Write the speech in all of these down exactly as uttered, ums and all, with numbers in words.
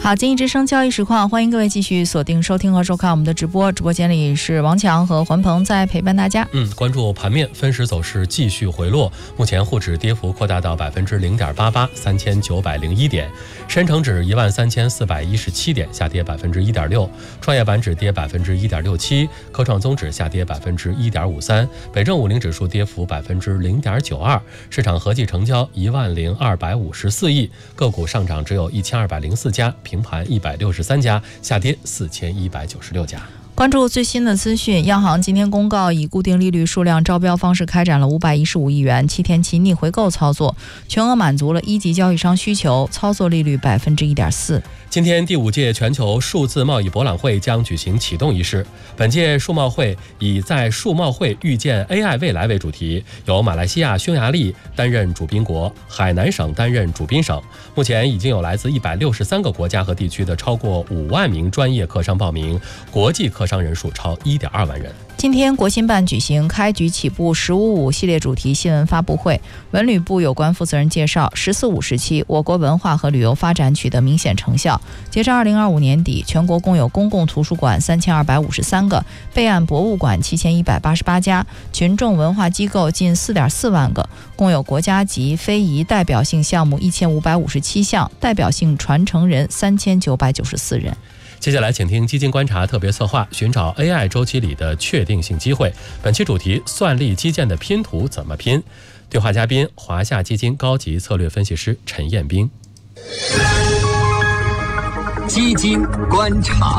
好，经济之声交易实况，欢迎各位继续锁定收听和收看我们的直播。直播间里是王强和环鹏在陪伴大家。 嗯，关注盘面，分时走势继续回落，目前沪指跌幅扩大到百分之零点八八，三千九百零一点；深成指一万三千四百一十七点，下跌百分之一点六；创业板指跌百分之一点六七，科创综指下跌百分之一点五三，北证五零指数跌幅百分之零点九二。市场合计成交一万零二百五十四亿，个股上涨只有一千二百零四家。平盘一百六十三家，下跌四千一百九十六家。 关注最新的资讯，央行今天公告，以固定利率数量招标方式开展了五百一十五亿元七天期逆回购操作，全额满足了一级交易商需求，操作利率百分之一点四。 今天第五届全球数字贸易博览会将举行启动仪式。本届数贸会以在数贸会遇见 A I 未来为主题，由马来西亚、匈牙利担任主宾国，海南省担任主宾省。目前已经有来自一百六十三个国家和地区的超过五万名专业客商报名，国际客商人数超一点二万人。 今天国新办举行开局起步十五五系列主题新闻发布会，文旅部有关负责人介绍，十四五时期我国文化和旅游发展取得明显成效。截至二零二五年底，全国共有公共图书馆三千二百五十三个，备案博物馆七千一百八十八家，群众文化机构近四点四万个，共有国家级非遗代表性项目一千五百五十七项，代表性传承人三千九百九十四人。 接下来请听基金观察特别策划，寻找 A I 周期里的确定性机会。本期主题：算力基建的拼图怎么拼？对话嘉宾：华夏基金高级策略分析师陈彦斌。 基金观察。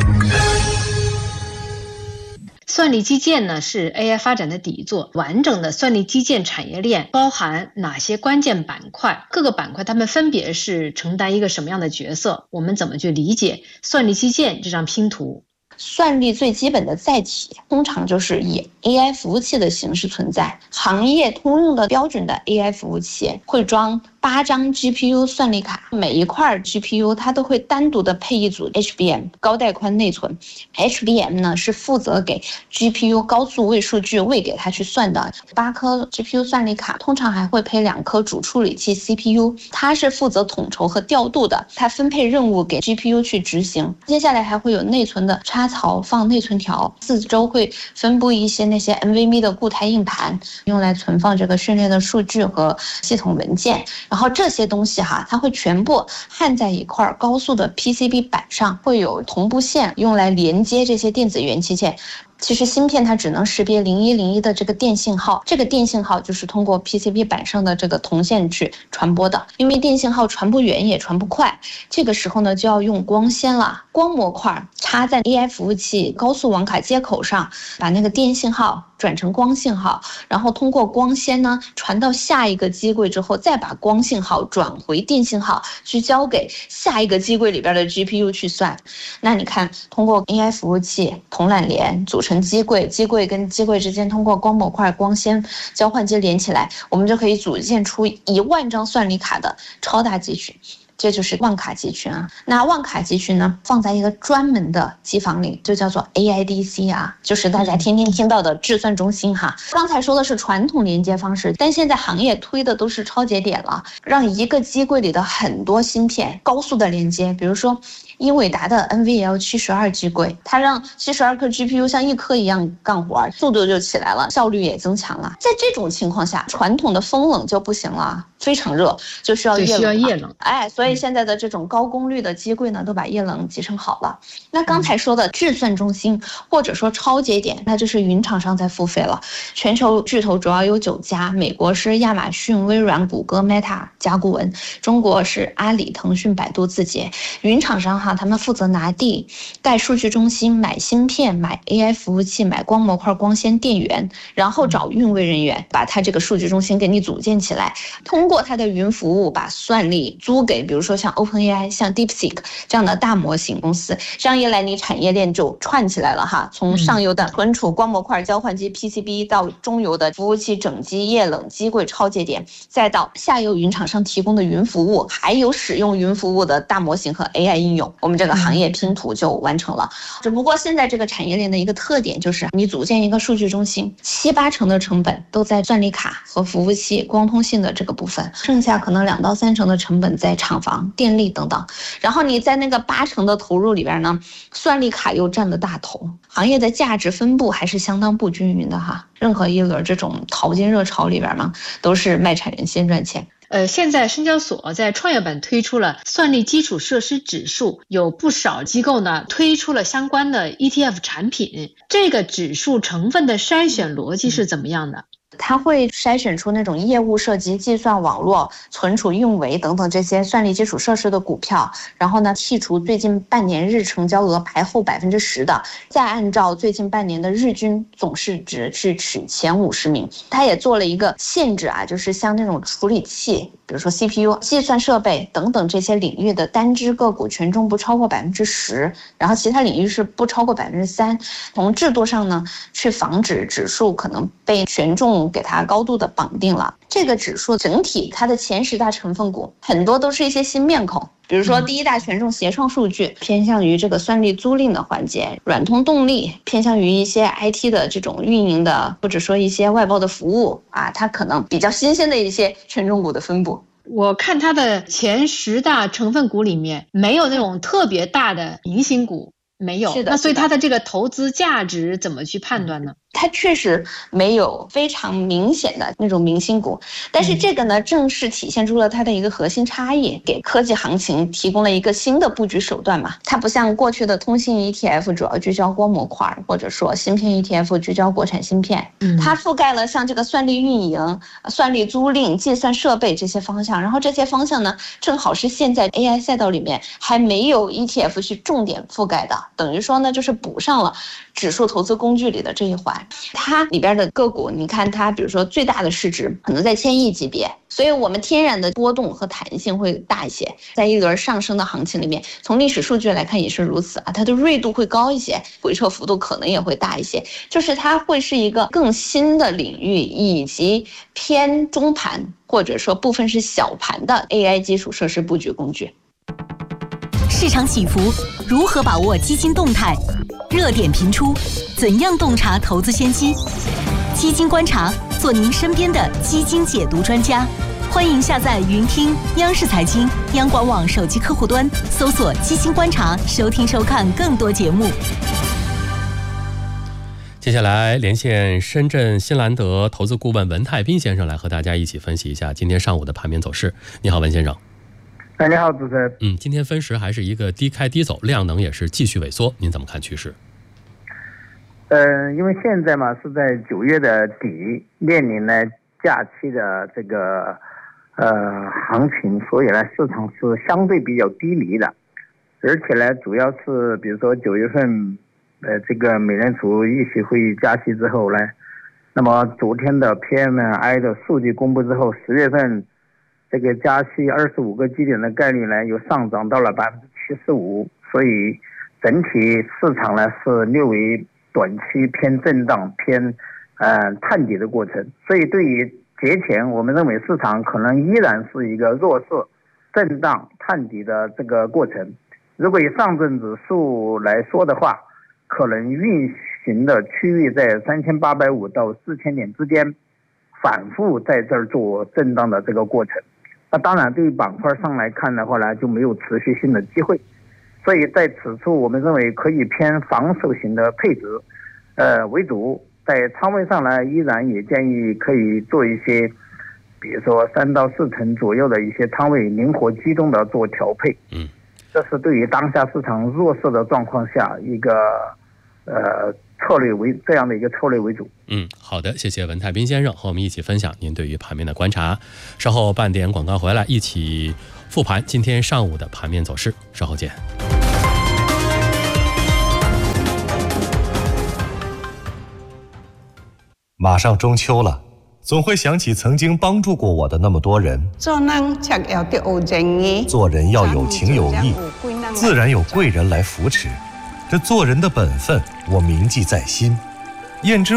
算力基建呢是 A I 发展的底座，完整的算力基建产业链包含哪些关键板块？各个板块它们分别是承担一个什么样的角色？我们怎么去理解算力基建这张拼图？ 算力最基本的载体通常就是以 A I 服务器的形式存在，行业通用的标准的 A I 服务器会装八张 G P U 算力卡，每一块 G P U 它都会单独的配一组 H B M 高带宽内存。H B M 呢是负责给 G P U 高速喂数据，喂给它去算的。八颗 G P U 算力卡通常还会配两颗主处理器 C P U， 它是负责统筹和调度的，它分配任务给 G P U 去执行。接下来还会有内存的插槽放内存条，四周会分布一些那些 N V M e 的固态硬盘，用来存放这个训练的数据和系统文件。然后这些东西哈，它会全部焊在一块高速的 P C B 板上，会有同步线用来连接这些电子元器件。其实芯片它只能识别零一零一的这个电信号，这个电信号就是通过 P C B 板上的这个铜线去传播的。因为电信号传不远也传不快，这个时候呢就要用光纤了。光模块插在 A I 服务器高速网卡接口上，把那个电信号转成光信号，然后通过光纤呢传到下一个机柜之后，再把光信号转回电信号，去交给下一个机柜里边的 G P U 去算。那你看，通过 A I 服务器铜缆联组成机柜，机柜跟机柜之间通过光模块光纤交换接连起来，我们就可以组建出一万张算力卡的超大集群。这就是万卡集群啊。那万卡集群呢，放在一个专门的机房里，就叫做 A I D C 啊，就是大家天天听到的智算中心哈。刚才说的是传统连接方式，但现在行业推的都是超节点了，让一个机柜里的很多芯片高速的连接。比如说英伟达的 N V L 七十二 机柜，它让七十二颗 G P U 像一颗一样干活，速度就起来了，效率也增强了。在这种情况下，传统的风冷就不行了，非常热就需要液冷， 需要液冷。 哎，所以现在的这种高功率的机柜呢，都把液冷集成好了。那刚才说的智算中心或者说超节点，那就是云厂商在付费了。全球巨头主要有九家，美国是亚马逊、微软、谷歌、Meta、甲骨文，中国是阿里、腾讯、百度、字节。云厂商哈，他们负责拿地、盖数据中心、买芯片、买 A I 服务器、买光模块、光纤、电源，然后找运维人员把它这个数据中心给你组建起来，通过它的云服务把算力租给比如说像 OpenAI、像 DeepSeek 这样的大模型公司，这样一来你产业链就串起来了哈，从上游的存储、光模块、交换机、P C B 到中游的服务器、整机、液冷、机柜、超节点，再到下游云厂商提供的云服务，还有使用云服务的大模型和 A I 应用，我们这个行业拼图就完成了。只不过现在这个产业链的一个特点就是，你组建一个数据中心，七八成的成本都在算力卡和服务器、光通信的这个部分，剩下可能两到三成的成本在厂厂房、电力等等。然后你在那个八成的投入里边呢，算力卡又占了大头，行业的价值分布还是相当不均匀的哈。任何一轮这种淘金热潮里边呢，都是卖产人先赚钱。 呃，现在深交所在创业板推出了算力基础设施指数，有不少机构呢推出了相关的 E T F 产品。这个指数成分的筛选逻辑是怎么样的？ 它会筛选出那种业务涉及计算网络、存储运维等等这些算力基础设施的股票，然后呢剔除最近半年日成交额排后百分之十的，再按照最近半年的日均总市值去取前五十名。它也做了一个限制啊，就是像那种处理器，比如说 C P U、计算设备等等这些领域的单只个股权重不超过百分之十，然后其他领域是不超过百分之三。从制度上呢，去防止指数可能被权重给它高度的绑定了。这个指数整体它的前十大成分股很多都是一些新面孔，比如说第一大权重协创数据偏向于这个算力租赁的环节，软通动力偏向于一些 I T 的这种运营的，或者说一些外包的服务啊，它可能比较新鲜的一些权重股的分布。 我看它的前十大成分股里面没有那种特别大的明星股，没有。 是的， 那所以它的这个投资价值怎么去判断呢？ 它确实没有非常明显的那种明星股，但是这个呢，正是体现出了它的一个核心差异，给科技行情提供了一个新的布局手段嘛。它不像过去的通信 E T F 主要聚焦光模块，或者说芯片 E T F 聚焦国产芯片，它覆盖了像这个算力运营、算力租赁、计算设备这些方向，然后这些方向呢，正好是现在 A I 赛道里面还没有 E T F 去重点覆盖的，等于说呢，就是补上了指数投资工具里的这一环。它里边的个股，你看它比如说最大的市值可能在千亿级别，所以我们天然的波动和弹性会大一些。在一轮上升的行情里面，从历史数据来看也是如此啊，它的锐度会高一些，回撤幅度可能也会大一些，就是它会是一个更新的领域，以及偏中盘或者说部分是小盘的 A I 基础设施布局工具。 市场起伏，如何把握基金动态？热点频出，怎样洞察投资先机？基金观察，做您身边的基金解读专家。欢迎下载云听央视财经、央广网手机客户端，搜索基金观察，收听收看更多节目。 接下来连线深圳新兰德投资顾问文泰斌先生，来和大家一起分析一下今天上午的盘面走势。你好，文先生。 哎，你好，主持人。 嗯，今天分时还是一个低开低走，量能也是继续萎缩，您怎么看趋势？ 呃，因为现在嘛是在九月的底，面临呢假期的这个呃行情，所以呢市场是相对比较低迷的，而且呢主要是比如说九月份呃这个美联储议息会议加息之后呢，那么昨天的 P M I 的数据公布之后，十月份这个加息二十五个基点的概率呢，又上涨到了百分之七十五，所以整体市场呢是略为短期偏震荡、偏呃探底的过程。所以对于节前，我们认为市场可能依然是一个弱势、震荡、探底的这个过程。如果以上证指数来说的话，可能运行的区域在三千八百五到四千点之间，反复在这儿做震荡的这个过程。那当然对于板块上来看的话呢，就没有持续性的机会，所以在此处我们认为可以偏防守型的配置呃为主，在仓位上呢依然也建议可以做一些比如说三到四成左右的一些仓位，灵活机动的做调配。 嗯， 这是对于当下市场弱势的状况下一个呃策略为这样的一个策略为主。 嗯，好的，谢谢文泰斌先生和我们一起分享您对于盘面的观察。稍后半点广告回来，一起复盘今天上午的盘面走势。稍后见。 马上中秋了，总会想起曾经帮助过我的那么多人。 做人才要有情义， 做人要有情有义，自然有贵人来扶持。这做人的本分，我铭记在心。燕之